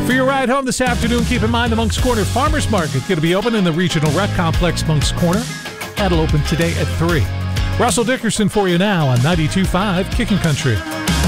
For your ride home this afternoon, keep in mind the Moncks Corner Farmers Market going to be open in the Regional Rec Complex, Moncks Corner. That'll open today at 3. Russell Dickerson for you now on 92.5 Kicking Country.